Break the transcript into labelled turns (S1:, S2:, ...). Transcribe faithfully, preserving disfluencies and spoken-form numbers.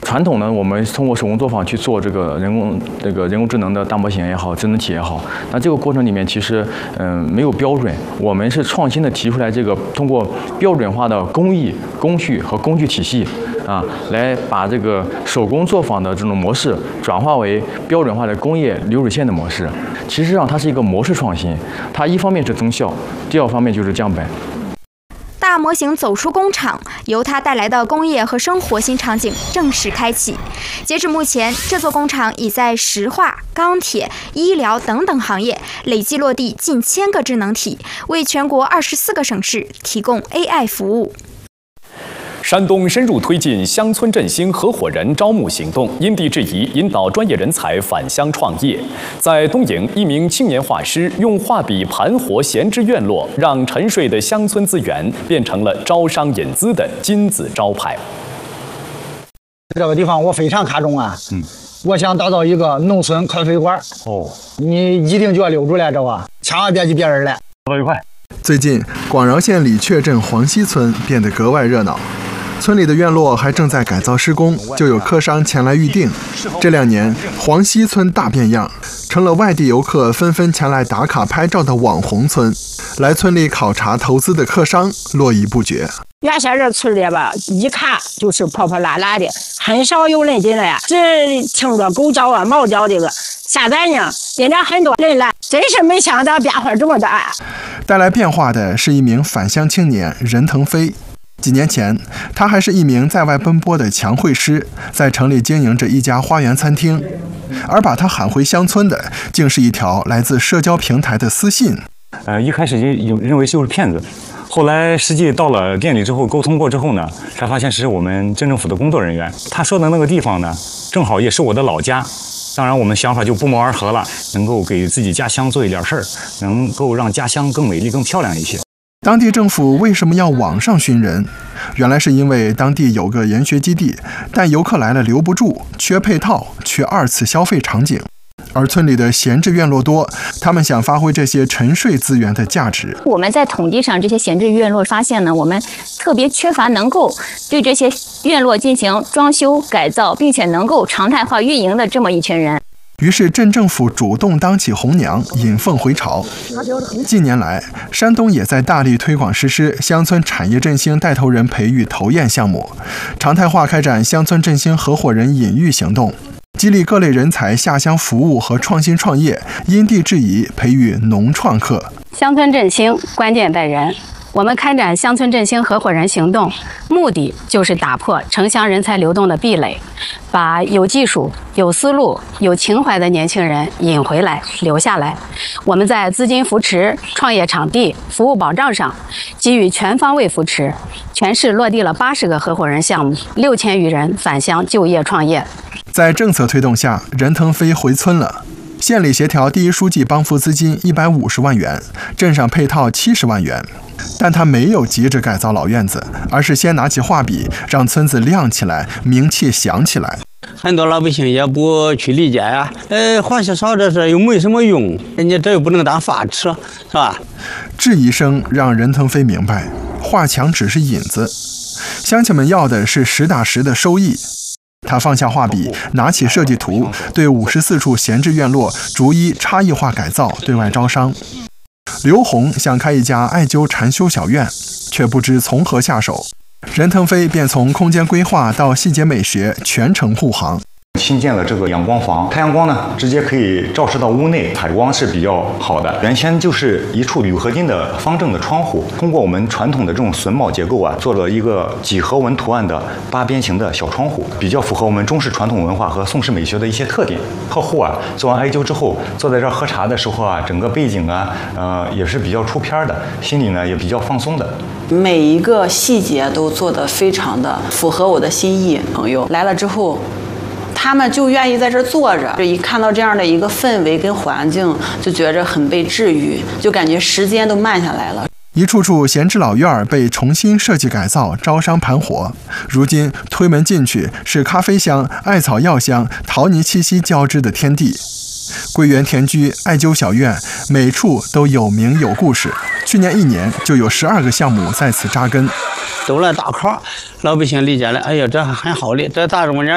S1: 传统呢，我们通过手工作坊去做这个人工这个人工智能的大模型也好，智能体也好，那这个过程里面其实嗯、呃、没有标准，我们是创新的提出来这个通过标准化的工艺、工序和工具体系啊，来把这个手工作坊的这种模式转化为标准化的工业流水线的模式。其实上它是一个模式创新，它一方面是增效，第二方面就是降本。
S2: 大模型走出工厂，由它带来的工业和生活新场景正式开启。截至目前，这座工厂已在石化、钢铁、医疗等等行业累计落地近千个智能体，为全国二十四个省市提供 A I 服务。
S3: 山东深入推进乡村振兴合伙人招募行动，因地制宜引导专业人才返乡创业。在东营，一名青年画师用画笔盘活闲置院落，让沉睡的乡村资源变成了招商引资的金字招牌。
S4: 这个地方我非常看重啊，嗯，我想打造一个农村咖啡馆。哦，你一定就要留住来，这个千万别去别人来。
S5: 走得愉快。
S6: 最近，广饶县李雀镇黄溪村变得格外热闹。村里的院落还正在改造施工，就有客商前来预定。这两年，黄溪村大变样，成了外地游客纷纷前来打卡拍照的网红村。来村里考察投资的客商络绎不绝。
S7: 原先这村里吧，一看就是破破烂烂的，很少有人进来，只听着狗叫啊、猫叫这个。现在呢，人家很多人来，真是没想到变化这么大。
S6: 带来变化的是一名返乡青年任腾飞。几年前，他还是一名在外奔波的墙绘师，在城里经营着一家花园餐厅。而把他喊回乡村的，竟是一条来自社交平台的私信。
S5: 呃，一开始就认为就是骗子，后来实际到了店里之后，沟通过之后呢，才发现是我们镇政府的工作人员。他说的那个地方呢，正好也是我的老家。当然，我们想法就不谋而合了，能够给自己家乡做一点事儿，能够让家乡更美丽、更漂亮一些。
S6: 当地政府为什么要网上寻人？原来是因为当地有个研学基地，但游客来了留不住，缺配套，缺二次消费场景。而村里的闲置院落多，他们想发挥这些沉睡资源的价值。
S8: 我们在统计上这些闲置院落发现呢，我们特别缺乏能够对这些院落进行装修改造，并且能够常态化运营的这么一群人。
S6: 于是镇政府主动当起红娘，引凤回巢。近年来，山东也在大力推广实施乡村产业振兴带头人培育投研项目，常态化开展乡村振兴合伙人引育行动，激励各类人才下乡服务和创新创业，因地制宜培育农创客。
S9: 乡村振兴关键在人。我们开展乡村振兴合伙人行动，目的就是打破城乡人才流动的壁垒，把有技术、有思路、有情怀的年轻人引回来、留下来。我们在资金扶持、创业场地、服务保障上给予全方位扶持，全市落地了八十个合伙人项目，六千余人返乡就业创业。
S6: 在政策推动下，任腾飞回村了。县里协调第一书记帮扶资金一百五十万元，镇上配套七十万元。但他没有急着改造老院子，而是先拿起画笔，让村子亮起来，名气响起来。
S10: 很多老百姓也不去理解呀、啊，呃，画些少这事又没什么用，人家这又不能当饭吃，是吧？
S6: 质疑声让任腾飞明白，画墙只是引子，乡亲们要的是实打实的收益。他放下画笔，拿起设计图，对五十四处闲置院落逐一差异化改造，对外招商。刘红想开一家艾灸禅修小院，却不知从何下手。任腾飞便从空间规划到细节美学全程护航。
S11: 新建了这个阳光房，太阳光呢直接可以照射到屋内，采光是比较好的。原先就是一处铝合金的方正的窗户，通过我们传统的这种榫卯结构啊，做了一个几何纹图案的八边形的小窗户，比较符合我们中式传统文化和宋式美学的一些特点。客户啊做完艾灸之后，坐在这儿喝茶的时候啊，整个背景啊，呃也是比较出片的，心里呢也比较放松的。
S12: 每一个细节都做得非常的符合我的心意。朋友来了之后，他们就愿意在这儿坐着，就一看到这样的一个氛围跟环境，就觉着很被治愈，就感觉时间都慢下来了。
S6: 一处处闲置老院被重新设计改造，招商盘活。如今推门进去是咖啡香、艾草药香、陶泥气息交织的天地。桂园田居、艾灸小院，每处都有名有故事。去年一年就有十二个项目在此扎根，
S10: 都来打 call， 老百姓理解了，哎呀，这还很好的，这大中间